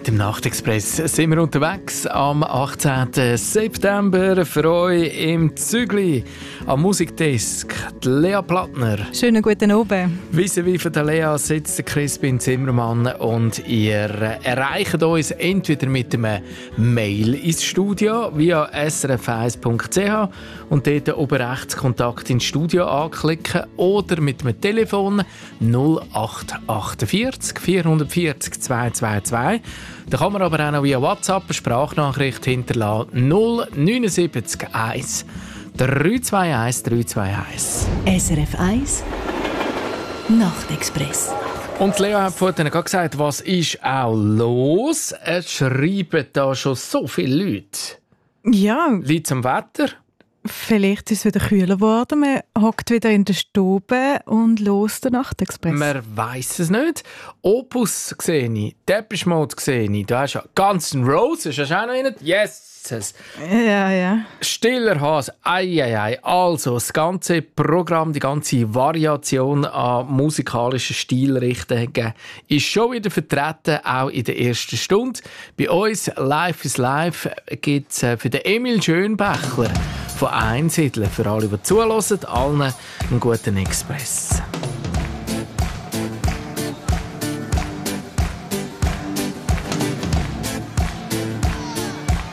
dem Nachtexpress sind wir unterwegs am 18. September für euch im Zügli am Musikdesk. Die Lea Plattner. Schönen guten Abend. Vis-à-vis von der Lea sitzt der Crispin Zimmermann und ihr erreicht uns entweder mit einem Mail ins Studio via srf1.ch und dort oben rechts Kontakt ins Studio anklicken oder mit dem Telefon 0848 440 222. Da kann man aber auch noch via WhatsApp eine Sprachnachricht hinterlassen. 079 1 321 321. SRF 1 Nachtexpress. Und Leo hat vorhin gerade gesagt, was ist auch los? Es schreiben da schon so viele Leute. Ja, Liegt es am Wetter? vielleicht ist es wieder kühler geworden. Man hockt wieder in der Stube und los den Nachtexpress. Man weiss es nicht. Opus sehe ich, Depeche Mode sehe ich. Du hast ja Guns N' Roses, hast du auch noch einen? Yes! Ja. Stiller Hase, ei. Also, das ganze Programm, die ganze Variation an musikalischen Stilrichtungen ist schon wieder vertreten, auch in der ersten Stunde. Bei uns, Live is Live, gibt es für den Emil Schönbächler von Einsiedeln, für alle, die zuhören, allen einen guten Express.